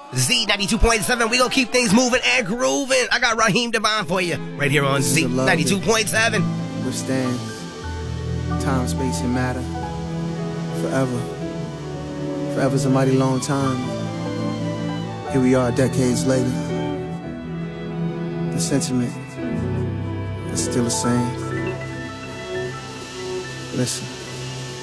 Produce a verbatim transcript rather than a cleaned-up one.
Z ninety-two point seven. We gonna keep things moving and grooving. I got Raheem Devon for you right here on Z ninety-two point seven. Withstands time, space, and matter forever. Forever's a mighty long time. Here we are decades later. The sentiment is still the same. Listen.